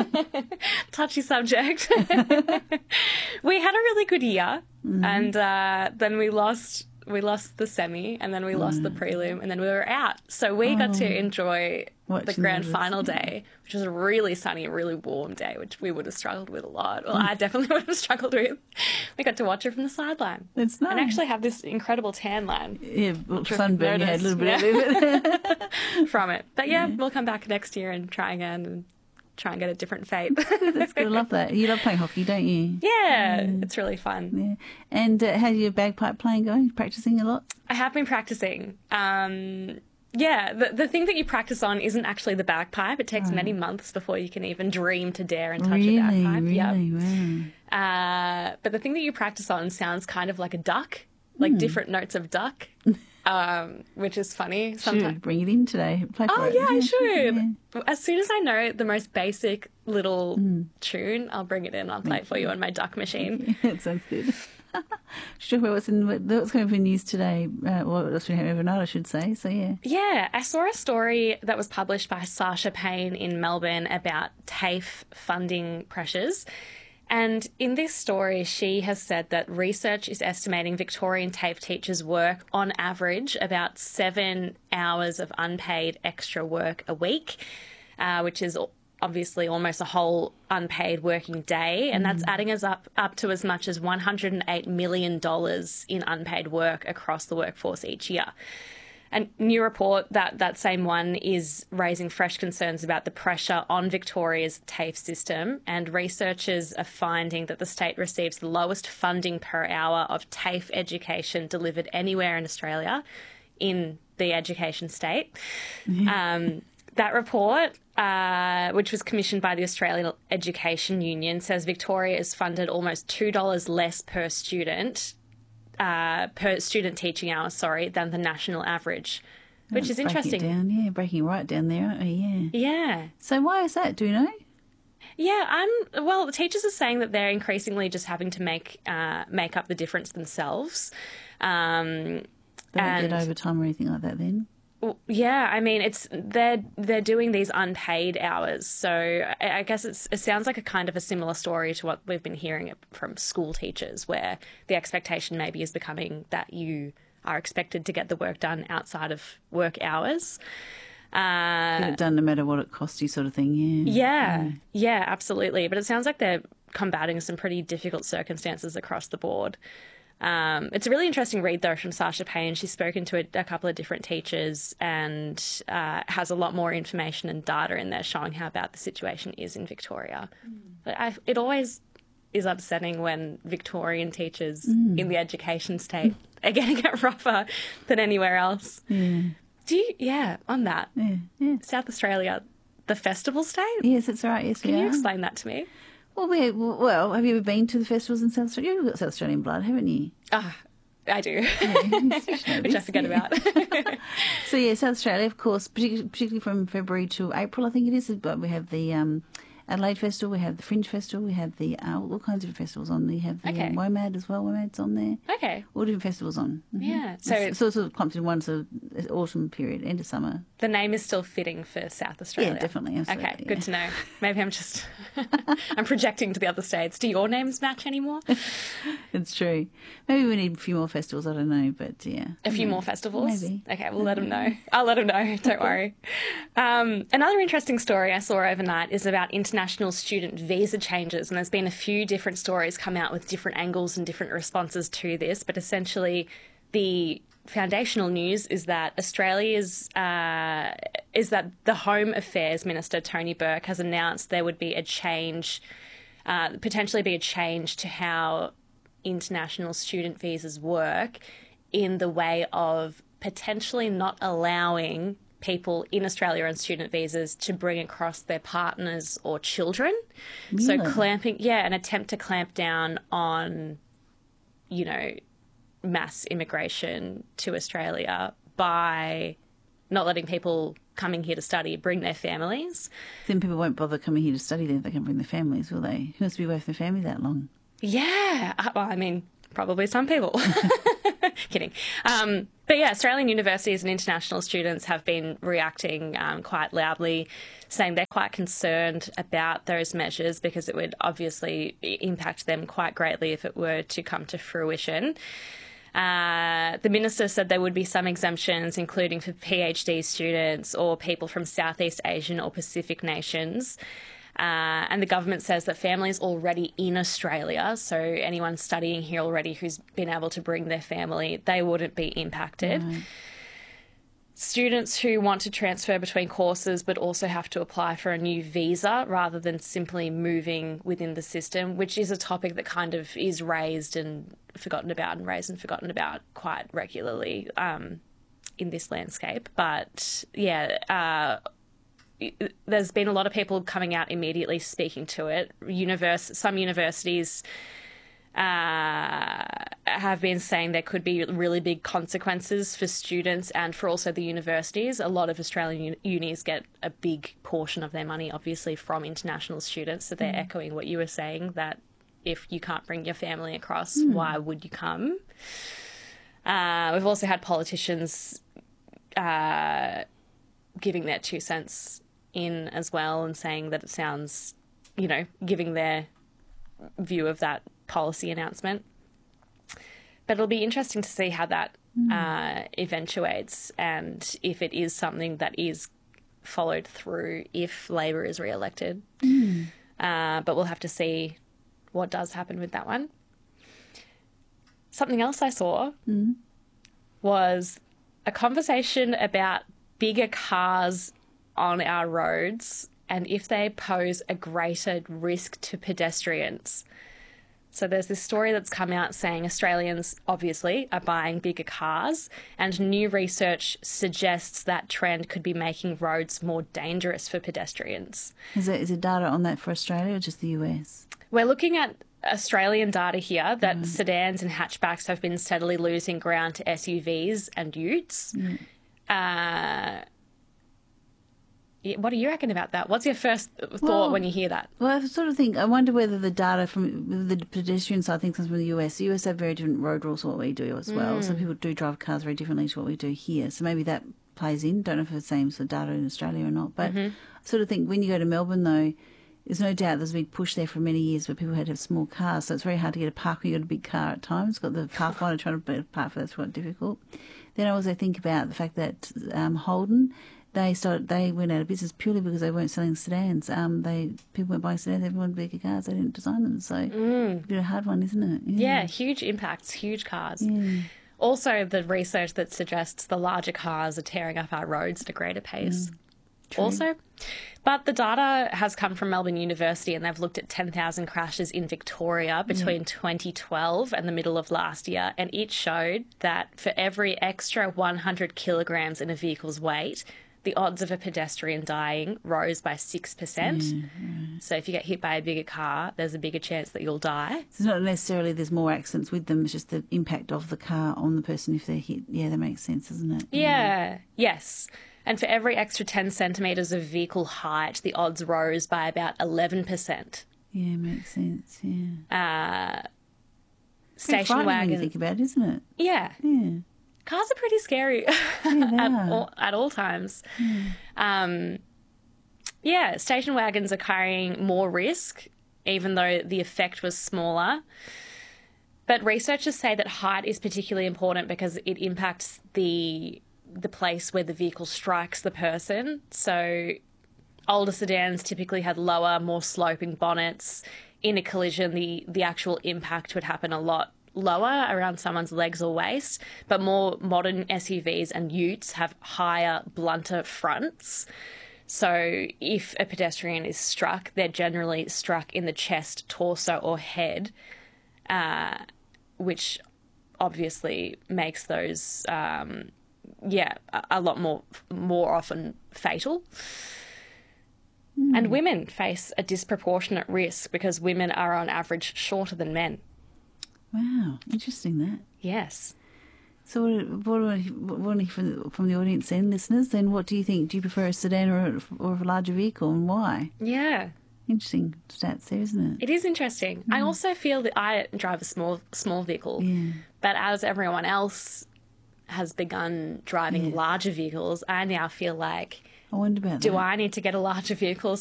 Touchy subject. We had a really good year, and then we lost the semi, and then we lost the prelim, and then we were out. So we got to enjoy the grand final day, which was a really sunny, really warm day, which we would have struggled with a lot. Well, I definitely would have struggled with. We got to watch it from the sideline. It's nice. And actually have this incredible tan line. Yeah, sunburn you had a little bit of it. From it. But yeah, we'll come back next year and try again and try and get a different fate. That's good. I love that. You love playing hockey, don't you? Yeah, it's really fun. Yeah. And how's your bagpipe playing going? Practicing a lot? I have been practicing. Yeah, the thing that you practice on isn't actually the bagpipe. It takes many months before you can even dream to dare and touch a bagpipe. Really? Wow. But the thing that you practice on sounds kind of like a duck, like different notes of duck, which is funny. Should bring it in today. Play for it. I should. Yeah. As soon as I know the most basic little tune, I'll bring it in. I'll play it for you on my duck machine. That sounds good. Should talk about what's going for news today. What else we have overnight, I should say. So yeah. Yeah, I saw a story that was published by Sasha Payne in Melbourne about TAFE funding pressures. And in this story, she has said that research is estimating Victorian TAFE teachers work, on average, about 7 hours of unpaid extra work a week, which is obviously almost a whole unpaid working day. And that's adding us up to as much as $108 million in unpaid work across the workforce each year. A new report, that same one, is raising fresh concerns about the pressure on Victoria's TAFE system, and researchers are finding that the state receives the lowest funding per hour of TAFE education delivered anywhere in Australia in the education state. That report, which was commissioned by the Australian Education Union, says Victoria is funded almost $2 less per student teaching hour, than the national average, which is interesting. Breaking right down there, aren't we? Yeah. Yeah. So why is that? Do you know? Yeah, the teachers are saying that they're increasingly just having to make up the difference themselves. They don't get overtime or anything like that then? Yeah, I mean, they're doing these unpaid hours, so I guess it sounds like a kind of a similar story to what we've been hearing from school teachers, where the expectation maybe is becoming that you are expected to get the work done outside of work hours. Get it done no matter what it costs you, sort of thing. Yeah, absolutely. But it sounds like they're combating some pretty difficult circumstances across the board. It's a really interesting read, though, from Sasha Payne. She's spoken to a couple of different teachers and has a lot more information and data in there showing how bad the situation is in Victoria. But it always is upsetting when Victorian teachers in the education state are getting it rougher than anywhere else. Yeah. On that. Yeah. South Australia, the festival state? Yes, that's right. Yes, Can you explain that to me? Well, have you ever been to the festivals in South Australia? You've got South Australian blood, haven't you? I do, Yeah, which I forget about. So, yeah, South Australia, of course, particularly from February to April, I think it is. But we have the Adelaide Festival, we have the Fringe Festival, we have the all kinds of festivals on. We have the WOMAD as well. WOMAD's on there. Okay. All different festivals on. Yeah. So it's sort of clumped in one sort of autumn period, end of summer. The name is still fitting for South Australia. Yeah, definitely. Absolutely. Okay, good to know. Maybe I'm just I'm projecting to the other states. Do your names match anymore? It's true. Maybe we need a few more festivals. I don't know, but yeah. A few more festivals? Maybe. Okay, we'll let them know. I'll let them know. Don't worry. Another interesting story I saw overnight is about international student visa changes, and there's been a few different stories come out with different angles and different responses to this, but essentially the foundational news is that Australia's that the Home Affairs Minister Tony Burke has announced there would be a change, potentially be a change to how international student visas work, in the way of potentially not allowing people in Australia on student visas to bring across their partners or children. Really? So an attempt to clamp down on, mass immigration to Australia by not letting people coming here to study bring their families. Then people won't bother coming here to study then if they can bring their families, will they? Who wants to be away from their family that long? Yeah. Well, I mean, probably some people. kidding. But yeah, Australian universities and international students have been reacting quite loudly, saying they're quite concerned about those measures because it would obviously impact them quite greatly if it were to come to fruition. The minister said there would be some exemptions, including for PhD students or people from Southeast Asian or Pacific nations. And the government says that families already in Australia, so anyone studying here already who's been able to bring their family, they wouldn't be impacted. Right. Students who want to transfer between courses but also have to apply for a new visa rather than simply moving within the system, which is a topic that kind of is raised and forgotten about quite regularly in this landscape. But yeah, there's been a lot of people coming out immediately speaking to it. Some universities have been saying there could be really big consequences for students and for also the universities. A lot of Australian unis get a big portion of their money, obviously, from international students. So they're echoing what you were saying, that if you can't bring your family across, why would you come? We've also had politicians giving their 2 cents in as well and saying that it sounds, giving their view of that policy announcement. But it'll be interesting to see how that eventuates and if it is something that is followed through if Labor is re-elected. But we'll have to see what does happen with that one. Something else I saw was a conversation about bigger cars on our roads and if they pose a greater risk to pedestrians. So there's this story that's come out saying Australians obviously are buying bigger cars, and new research suggests that trend could be making roads more dangerous for pedestrians. Is there data on that for Australia or just the US? We're looking at Australian data here that sedans and hatchbacks have been steadily losing ground to SUVs and utes. What do you reckon about that? What's your first thought when you hear that? Well, I sort of think, I wonder whether the data from the pedestrian side, I think comes from the US. The US have very different road rules to what we do as well. Some people do drive cars very differently to what we do here. So maybe that plays in. Don't know if it's the same sort of data in Australia or not. But I sort of think when you go to Melbourne, though, there's no doubt there's a big push there for many years where people had to have small cars. So it's very hard to get a park when you've got a big car at times. It's got the Pathfinder trying to park for that's quite difficult. Then I also think about the fact that Holden, they went out of business purely because they weren't selling sedans. People weren't buying sedans, everyone wanted bigger cars, they didn't design them. So it's a bit of a hard one, isn't it? Yeah, huge impacts, huge cars. Also, the research that suggests the larger cars are tearing up our roads at a greater pace. Also, but the data has come from Melbourne University and they've looked at 10,000 crashes in Victoria between 2012 and the middle of last year, and it showed that for every extra 100 kilograms in a vehicle's weight, the odds of a pedestrian dying rose by 6%. So if you get hit by a bigger car, there's a bigger chance that you'll die. So it's not necessarily there's more accidents with them, it's just the impact of the car on the person if they're hit. Yeah, that makes sense, doesn't it? Yes. And for every extra 10 centimetres of vehicle height, the odds rose by about 11%. Yeah, makes sense, Station wagon. When you think about it, isn't it? Yeah. Cars are pretty scary at all times. Station wagons are carrying more risk, even though the effect was smaller. But researchers say that height is particularly important because it impacts the place where the vehicle strikes the person. So older sedans typically had lower, more sloping bonnets. In a collision, the actual impact would happen a lot lower around someone's legs or waist, but more modern SUVs and utes have higher, blunter fronts. So if a pedestrian is struck, they're generally struck in the chest, torso or head, which obviously makes those a lot more often fatal. And women face a disproportionate risk because women are on average shorter than men. Wow, interesting that. Yes. So what from the audience and listeners, then what do you think? Do you prefer a sedan or a larger vehicle, and why? Yeah. Interesting stats there, isn't it? It is interesting. I also feel that I drive a small vehicle, but as everyone else has begun driving larger vehicles, I now feel like, I wonder about do I need to get a larger vehicle